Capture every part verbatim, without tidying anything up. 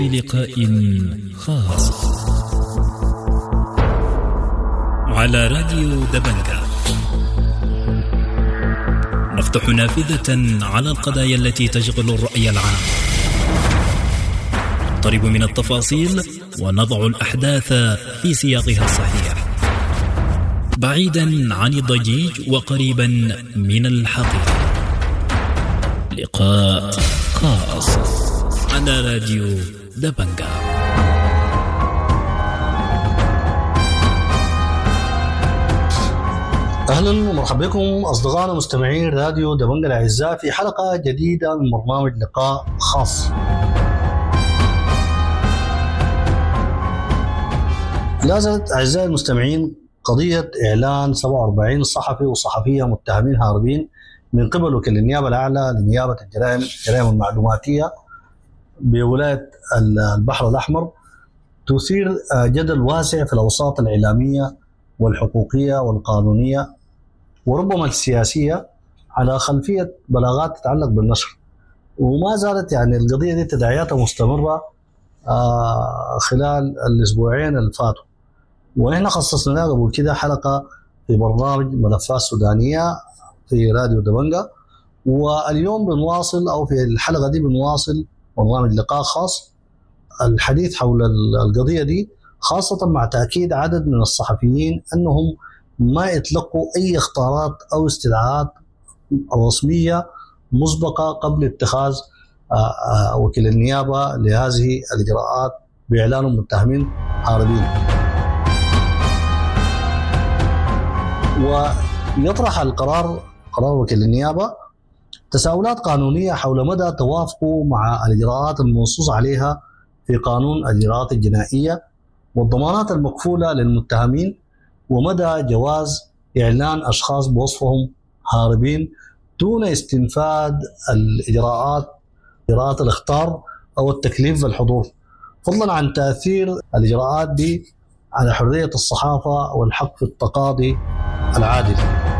لقاء خاص على راديو دبنجة، نفتح نافذة على القضايا التي تشغل الرأي العام، نقترب من التفاصيل ونضع الأحداث في سياقها الصحيح، بعيدا عن الضجيج وقريبا من الحقيقة. لقاء خاص على راديو دبنجة. أهلا ومرحبا بكم أصدقائنا مستمعين راديو دبنجة الأعزاء في حلقة جديدة من برنامج لقاء خاص. لا زالت أعزائي المستمعين قضية إعلان سبعة وأربعين صحفي وصحفية متهمين هاربين من قبل وكيل النيابة الأعلى لنيابة الجرائم الجرائم المعلوماتية بولاية البحر الأحمر تثير جدل واسع في الأوساط الإعلامية والحقوقية والقانونية وربما السياسية على خلفية بلاغات تتعلق بالنشر، وما زالت يعني القضية دي تداعياتها مستمرة خلال الأسبوعين اللي فاتوا. ونحن خصصنا لها قبل كده حلقة في برنامج ملفات سودانية في راديو دبنجة، واليوم بنواصل أو في الحلقة دي بنواصل برنامج لقاء خاص الحديث حول القضية دي، خاصة مع تأكيد عدد من الصحفيين أنهم ما يتلقوا أي اختارات أو استدعاءات رسمية مسبقة قبل اتخاذ وكيل النيابة لهذه الإجراءات بإعلان متهمين هاربين. ويطرح القرار قرار وكيل النيابة تساؤلات قانونية حول مدى توافقه مع الإجراءات المنصوص عليها في قانون الإجراءات الجنائية والضمانات المكفولة للمتهمين، ومدى جواز إعلان أشخاص بوصفهم هاربين دون استنفاذ الإجراءات إجراءات الإخطار أو التكليف بالحضور، فضلا عن تأثير الإجراءات دي على حرية الصحافة والحق في التقاضي العادل.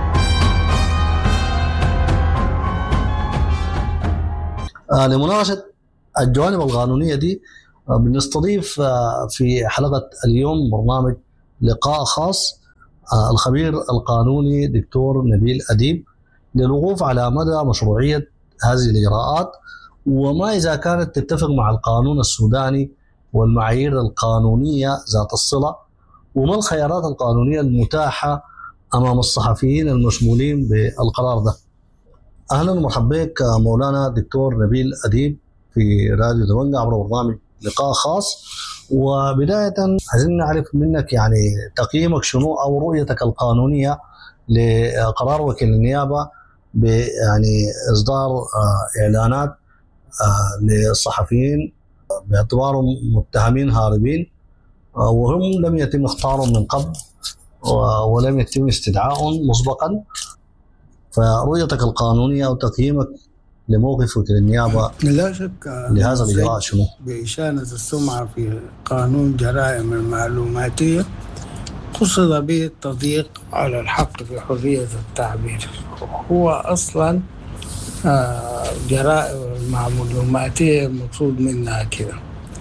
آه لمناقشة الجوانب القانونية دي آه بنستضيف آه في حلقة اليوم برنامج لقاء خاص آه الخبير القانوني دكتور نبيل أديب للوقوف على مدى مشروعية هذه الإجراءات، وما إذا كانت تتفق مع القانون السوداني والمعايير القانونية ذات الصلة، وما الخيارات القانونية المتاحة أمام الصحفيين المشمولين بالقرار ده. أهلا ومرحبا بك مولانا دكتور نبيل أديب في راديو دبنجة عبر برنامج لقاء خاص. وبداية عايزين نعرف منك يعني تقييمك شنو أو رؤيتك القانونية لقرار وكيل النيابة يعني إصدار إعلانات للصحفيين باعتبارهم متهمين هاربين وهم لم يتم اختارهم من قبل ولم يتم استدعائهم مسبقا، فرؤيتك القانونية أو تقييمك لموقف وكيل النيابة لا شك لهذا الإجراء شنو؟ بإشانة السمعة في قانون جرائم المعلوماتية قصد به التضييق على الحق في حرية التعبير. هو أصلا جرائم المعلوماتية المقصود منها كده،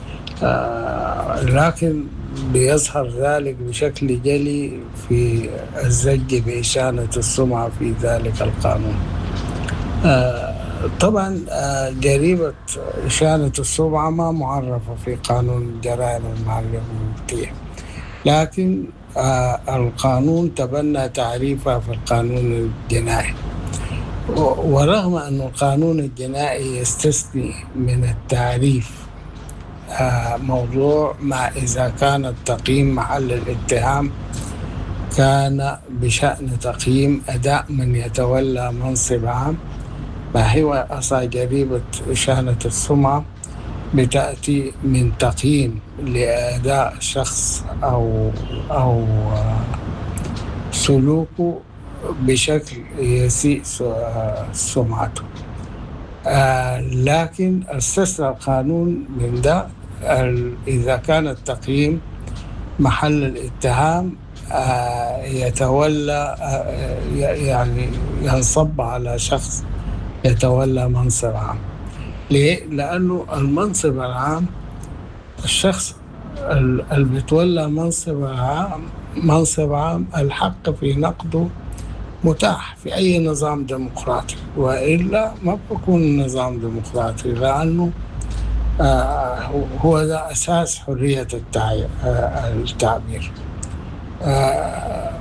لكن بيظهر ذلك بشكل جلي في الزج بإشانة السمعة في ذلك القانون. طبعا جريمة إشانة السمعة ما معرفة في قانون جرائم المعلوماتية، لكن القانون تبنى تعريفها في القانون الجنائي، ورغم أن القانون الجنائي يستثني من التعريف موضوع ما إذا كان التقييم محل الاتهام كان بشأن تقييم أداء من يتولى منصب عام، فهو أصلا جريمة إشانة السمعة بتأتي من تقييم لأداء شخص أو أو سلوكه بشكل يسيء سمعته. آه لكن استثنى القانون من ده إذا كان التقييم محل الاتهام آه يتولى آه يعني ينصب على شخص يتولى منصب عام. ليه؟ لأنه المنصب العام الشخص اللي بيتولى منصب عام منصب عام الحق في نقده متاح في أي نظام ديمقراطي، وإلا ما بيكون نظام ديمقراطي، لأنه آه هو ده أساس حرية التعبير. آه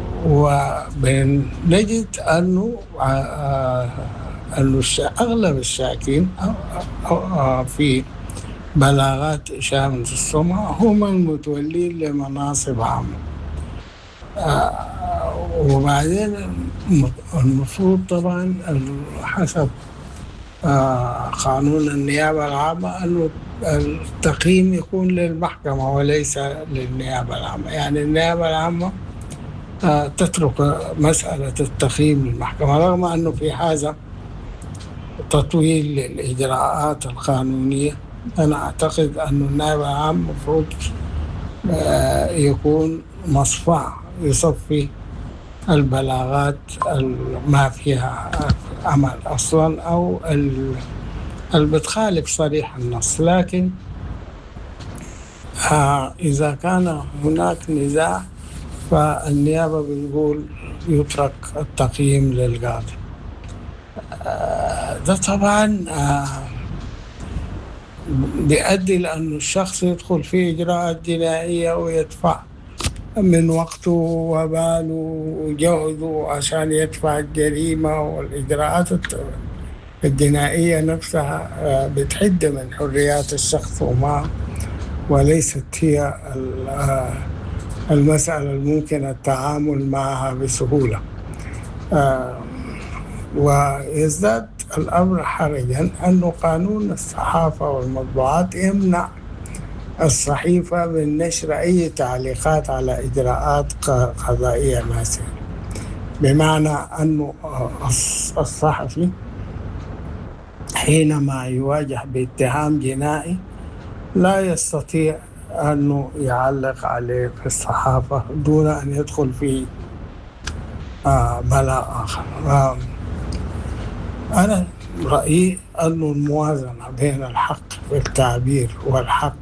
وبنجد أنه آه أنه أغلب الشاكين في بلاغات إشاعة السمعة هم المتولين لمناصب عامة. آه وبعدين المفروض طبعا حسب آه قانون النيابة العامة أنه التقييم يكون للمحكمة وليس للنيابة العامة. يعني النيابة العامة آه تترك مسألة التقييم للمحكمة، رغم أنه في هذا تطويل للإجراءات القانونية. أنا أعتقد أن النائب العام مفروض آه يكون مصفى يصفي البلاغات ما فيها عمل أصلا أو اللي بتخالف صريح النص. لكن آه إذا كان هناك نزاع فالنيابة بتقول يترك التقييم للقاضي. آه ده طبعا آه بيؤدي لأن الشخص يدخل في إجراءات جنائية ويدفع من وقته وباله وجهده عشان يدفع الجريمة، والإجراءات الجنائية نفسها بتحد من حريات الشخص وما وليست هي المسألة الممكن التعامل معها بسهولة. ويزداد الأمر حرجا أنه قانون الصحافة والمطبوعات يمنع الصحيفة من نشر أي تعليقات على إجراءات قضائية ماسية، بمعنى أنه الصحفي حينما يواجه باتهام جنائي لا يستطيع أنه يعلق عليه في الصحافة دون أن يدخل في بلاء آخر. أنا رأيي أن الموازنة بين الحق في التعبير والحق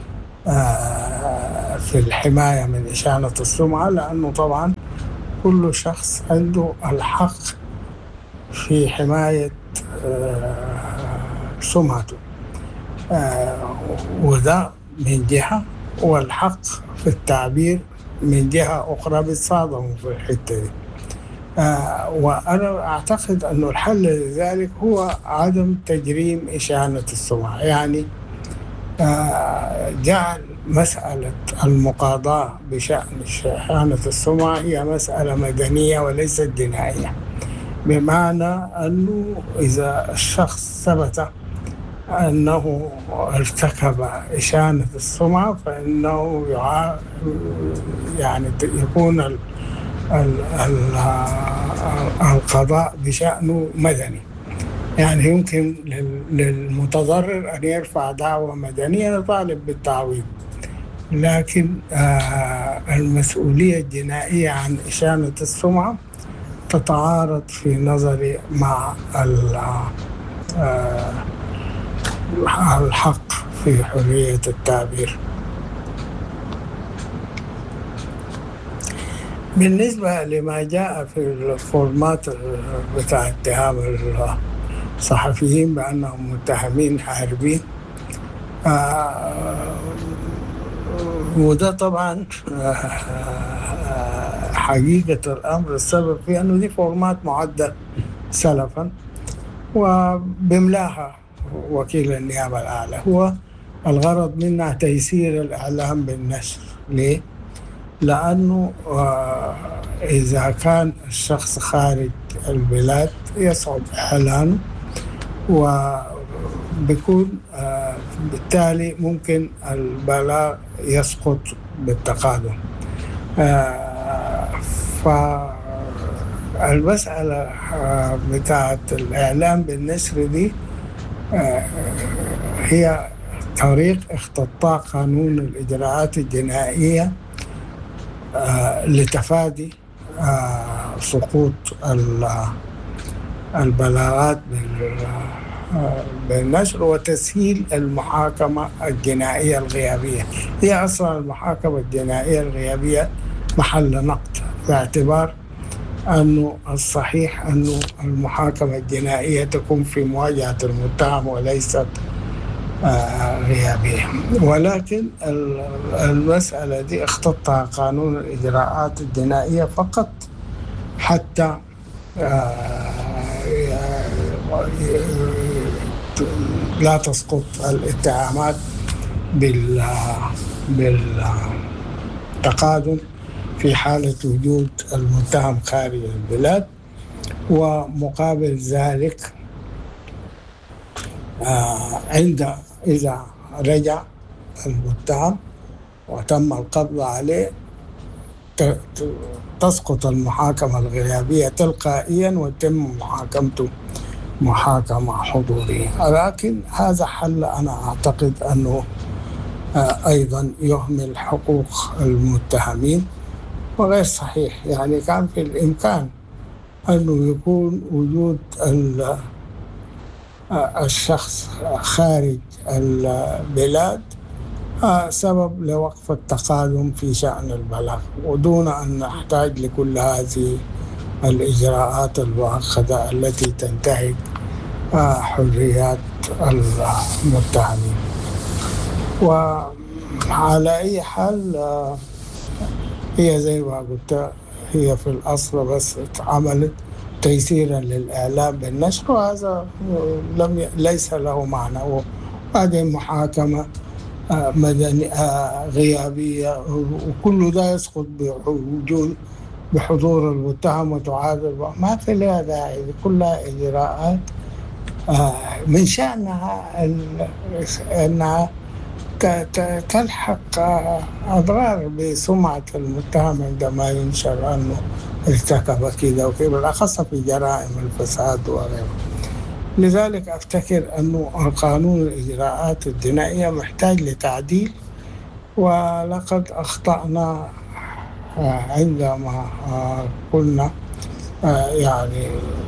في الحماية من إشانة السمعة، لأنه طبعا كل شخص عنده الحق في حماية سمعته، وده من جهة، والحق في التعبير من جهة أخرى بتصادموا في الحتة دي. آه وأنا أعتقد أن الحل لذلك هو عدم تجريم إشانة السمعة. يعني آه جعل مسألة المقاضاة بشأن إشانة السمعة هي مسألة مدنية وليست جنائية، بمعنى أنه إذا الشخص ثبت أنه ارتكب إشانة السمعة فإنه يعني يكون ال القضاء بشأنه مدني. يعني يمكن للمتضرر أن يرفع دعوى مدنية يطالب بالتعويض، لكن المسؤولية الجنائية عن إشانة السمعة تتعارض في نظري مع الحق في حرية التعبير. بالنسبة لما جاء في الفورمات بتاع اتهام الصحفيين بأنهم متهمين حاربين، آه وده طبعا آه حقيقة الأمر السبب في أنه دي فورمات معدة سلفا وبملاها وكيل النيابة الأعلى. هو الغرض منها تيسير الإعلام بالنشر. ليه؟ لأنه إذا كان الشخص خارج البلاد يصعب إعلانه، وبيكون بالتالي ممكن البلاغ يسقط بالتقادم. فالمسألة بتاعت الإعلام بالنشر دي هي طريق اختطاء قانون الإجراءات الجنائية آه لتفادي آه سقوط البلاغات بالنشر وتسهيل المحاكمة الجنائية الغيابية. هي أصلا المحاكمة الجنائية الغيابية محل نقد، باعتبار أنه الصحيح أنه المحاكمة الجنائية تكون في مواجهة المتهم وليست غيابية. ولكن المسألة دي اختطها قانون الإجراءات الجنائية فقط حتى لا تسقط الاتهامات بالتقادم في حالة وجود المتهم خارج البلاد، ومقابل ذلك عند إذا رجع المتهم وتم القبض عليه تسقط المحاكمة الغيابية تلقائيا وتم محاكمته محاكمة حضورية. لكن هذا حل أنا أعتقد أنه أيضا يهمل حقوق المتهمين وغير صحيح. يعني كان في الإمكان أنه يكون وجود الشخص خارج البلاد سبب لوقف التقادم في شأن البلاغ، ودون أن نحتاج لكل هذه الإجراءات المؤقتة التي تنتهك حريات المتهمين. وعلى أي حال هي زي ما قلت، هي في الأصل بس اتعملت تيسيرا للإعلام بالنشر، وهذا لم ليس له معنى. وهذه محاكمة مدنية غيابية، وكل ده يسقط بوجود بحضور المتهم وتعادل، ما في لها داعي. كلها إجراءات من شأنها أنها تلحق أضرار بسمعة المتهم عندما ينشر أنه ارتكب كذا وكذا، بالأخص في جرائم الفساد وغيره. لذلك أفتكر أنه قانون الإجراءات الجنائية محتاج لتعديل، ولقد أخطأنا عندما قلنا يعني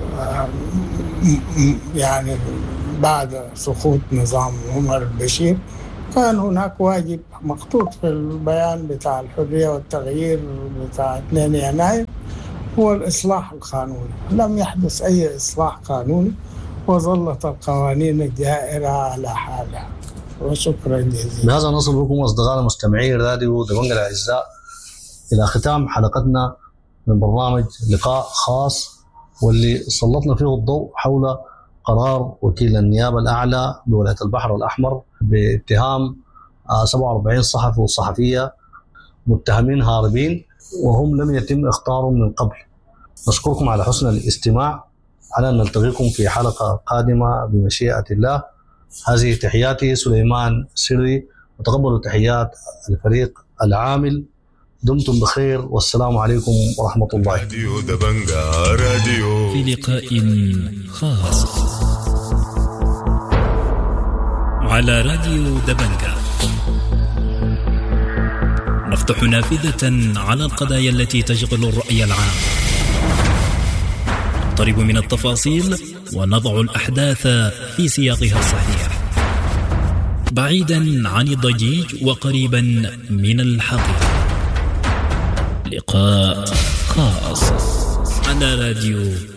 يعني بعد سقوط نظام عمر البشير كان هناك واجب مخطوط في البيان بتاع الحرية والتغيير بتاع اثنين يناير هو الإصلاح القانوني. لم يحدث أي إصلاح قانوني، وظلت القوانين الجائرة على حالها. وشكرا جزيلا. بهذا نصل بكم أصدقائنا مستمعي راديو دبنجة الأعزاء إلى ختام حلقتنا من برنامج لقاء خاص، واللي سلطنا فيه الضوء حول قرار وكيل النيابة الأعلى بولاية البحر الأحمر باتهام سبعة وأربعين صحفي وصحفية متهمين هاربين وهم لم يتم اختارهم من قبل. نشكركم على حسن الاستماع، على أن نلتقيكم في حلقة قادمة بمشيئة الله. هذه تحياتي سليمان سري، وتقبلوا تحيات الفريق العامل. دمتم بخير، والسلام عليكم ورحمة الله. راديو دبنجة راديو في لقاء خاص على راديو دبنجة نفتح نافذة على القضايا التي تشغل الرأي العام، نقترب من التفاصيل ونضع الأحداث في سياقها الصحيح، بعيدا عن الضجيج وقريبا من الحقيقة. لقاء خاص على راديو